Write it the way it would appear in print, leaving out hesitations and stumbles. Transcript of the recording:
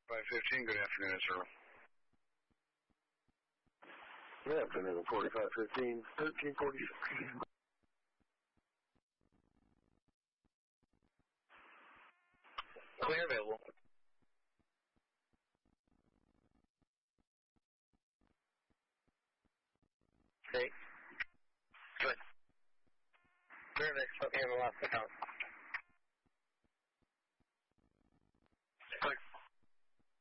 515, good afternoon, sir. Good afternoon, 4515, 1346. Clear available. Okay. Good. Clear next, let me have the last account.